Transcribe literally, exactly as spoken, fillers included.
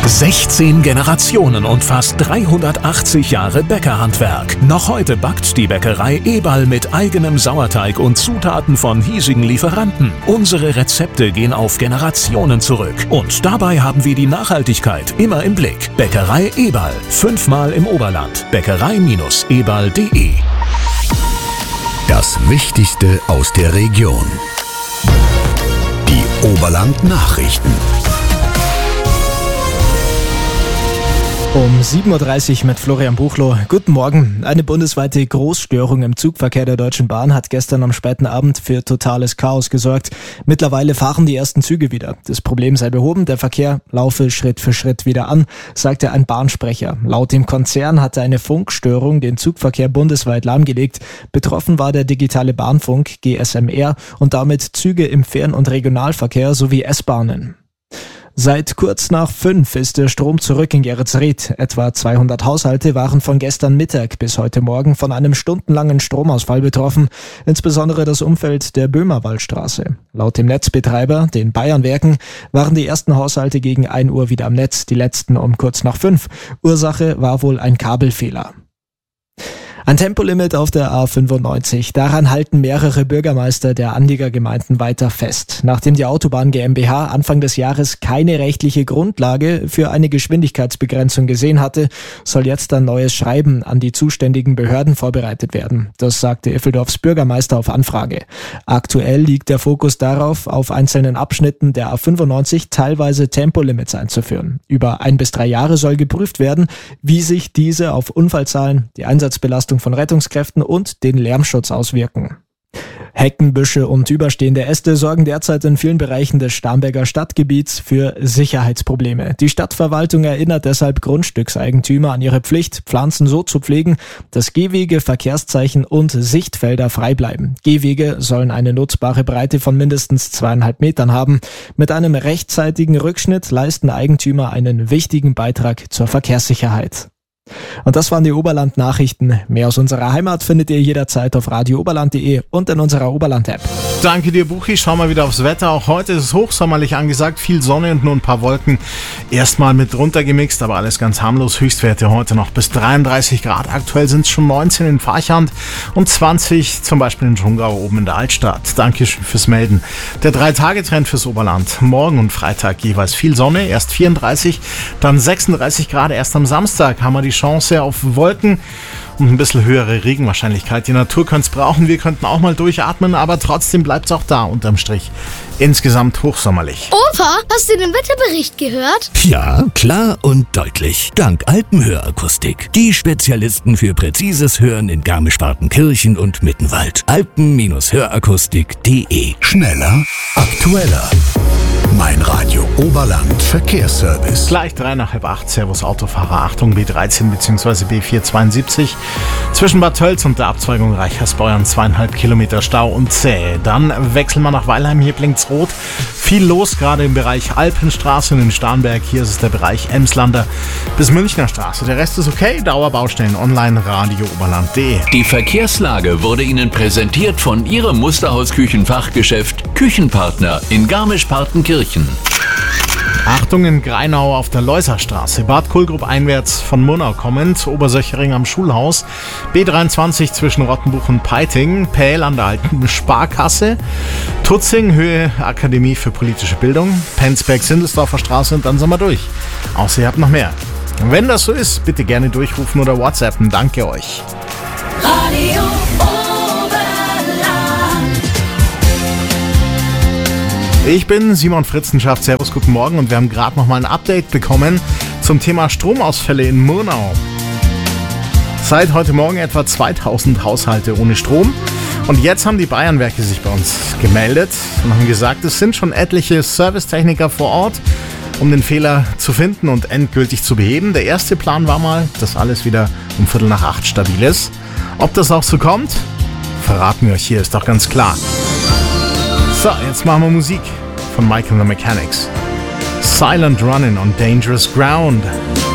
sechzehn Generationen und fast dreihundertachtzig Jahre Bäckerhandwerk. Noch heute backt die Bäckerei Eberl mit eigenem Sauerteig und Zutaten von hiesigen Lieferanten. Unsere Rezepte gehen auf Generationen zurück. Und dabei haben wir die Nachhaltigkeit immer im Blick. Bäckerei Eberl. Fünfmal im Oberland. Bäckerei Eberl punkt de. Das Wichtigste aus der Region. Die Oberland-Nachrichten. Um sieben Uhr dreißig mit Florian Buchloh. Guten Morgen. Eine bundesweite Großstörung im Zugverkehr der Deutschen Bahn hat gestern am späten Abend für totales Chaos gesorgt. Mittlerweile fahren die ersten Züge wieder. Das Problem sei behoben, der Verkehr laufe Schritt für Schritt wieder an, sagte ein Bahnsprecher. Laut dem Konzern hatte eine Funkstörung den Zugverkehr bundesweit lahmgelegt. Betroffen war der digitale Bahnfunk G S M R und damit Züge im Fern- und Regionalverkehr sowie S-Bahnen. Seit kurz nach fünf ist der Strom zurück in Geretsried. Etwa zweihundert Haushalte waren von gestern Mittag bis heute Morgen von einem stundenlangen Stromausfall betroffen, insbesondere das Umfeld der Böhmerwaldstraße. Laut dem Netzbetreiber, den Bayernwerken, waren die ersten Haushalte gegen ein Uhr wieder am Netz, die letzten um kurz nach fünf. Ursache war wohl ein Kabelfehler. Ein Tempolimit auf der A fünfundneunzig. Daran halten mehrere Bürgermeister der Anliegergemeinden weiter fest. Nachdem die Autobahn GmbH Anfang des Jahres keine rechtliche Grundlage für eine Geschwindigkeitsbegrenzung gesehen hatte, soll jetzt ein neues Schreiben an die zuständigen Behörden vorbereitet werden. Das sagte Iffeldorfs Bürgermeister auf Anfrage. Aktuell liegt der Fokus darauf, auf einzelnen Abschnitten der A fünfundneunzig teilweise Tempolimits einzuführen. Über ein bis drei Jahre soll geprüft werden, wie sich diese auf Unfallzahlen, die Einsatzbelastung von Rettungskräften und den Lärmschutz auswirken. Heckenbüsche und überstehende Äste sorgen derzeit in vielen Bereichen des Starnberger Stadtgebiets für Sicherheitsprobleme. Die Stadtverwaltung erinnert deshalb Grundstückseigentümer an ihre Pflicht, Pflanzen so zu pflegen, dass Gehwege, Verkehrszeichen und Sichtfelder frei bleiben. Gehwege sollen eine nutzbare Breite von mindestens zweieinhalb Metern haben. Mit einem rechtzeitigen Rückschnitt leisten Eigentümer einen wichtigen Beitrag zur Verkehrssicherheit. Und das waren die Oberland-Nachrichten. Mehr aus unserer Heimat findet ihr jederzeit auf radio oberland punkt de und in unserer Oberland-App. Danke dir, Buchi. Schauen wir wieder aufs Wetter. Auch heute ist es hochsommerlich angesagt. Viel Sonne und nur ein paar Wolken. Erstmal mit runtergemixt, aber alles ganz harmlos. Höchstwerte heute noch bis dreiunddreißig Grad. Aktuell sind es schon neunzehn in Farchand und zwanzig zum Beispiel in Schongau oben in der Altstadt. Dankeschön fürs Melden. Der Drei-Tage-Trend fürs Oberland. Morgen und Freitag jeweils viel Sonne. Erst vierunddreißig, dann sechsunddreißig Grad. Erst am Samstag haben wir die Chance auf Wolken und ein bisschen höhere Regenwahrscheinlichkeit. Die Natur könnte es brauchen, wir könnten auch mal durchatmen, aber trotzdem bleibt es auch da unterm Strich. Insgesamt hochsommerlich. Opa, hast du den Wetterbericht gehört? Ja, klar und deutlich. Dank Alpenhörakustik. Die Spezialisten für präzises Hören in Garmisch-Partenkirchen und Mittenwald. alpen Hörakustik punkt de. Schneller, aktueller. Mein Radio Oberland Verkehrsservice. Gleich drei nach halb acht. Servus Autofahrer. Achtung, B dreizehn bzw. B vierhundertzweiundsiebzig. Zwischen Bad Tölz und der Abzweigung Reichersbeuern zweieinhalb Kilometer Stau und zäh. Dann wechseln wir nach Weilheim. Hier blinkt's rot. Viel los, gerade im Bereich Alpenstraße und in Starnberg. Hier ist es der Bereich Emslander bis Münchner Straße. Der Rest ist okay. Dauerbaustellen online radio oberland punkt de. Die Verkehrslage wurde Ihnen präsentiert von Ihrem Musterhaus-Küchenfachgeschäft Küchenpartner in Garmisch-Partenkirchen. Achtung, in Greinau auf der Leuserstraße. Bad Kohlgrub einwärts von Murnau kommend. Obersöchering am Schulhaus. B dreiundzwanzig zwischen Rottenbuch und Peiting. Pähl an der alten Sparkasse. Tutzing, Höhe Akademie für politische Bildung. Penzberg-Sindelsdorfer Straße und dann sind wir durch. Außer ihr habt noch mehr. Wenn das so ist, bitte gerne durchrufen oder WhatsAppen. Danke euch. Radio Ich bin Simon Fritzenschaft, servus, guten Morgen und wir haben gerade noch mal ein Update bekommen zum Thema Stromausfälle in Murnau. Seit heute Morgen etwa zweitausend Haushalte ohne Strom und jetzt haben die Bayernwerke sich bei uns gemeldet und haben gesagt, es sind schon etliche Servicetechniker vor Ort, um den Fehler zu finden und endgültig zu beheben. Der erste Plan war mal, dass alles wieder um Viertel nach acht stabil ist. Ob das auch so kommt, verraten wir euch hier, ist doch ganz klar. So, jetzt machen wir Musik von Mike and the Mechanics. Silent Running on Dangerous Ground.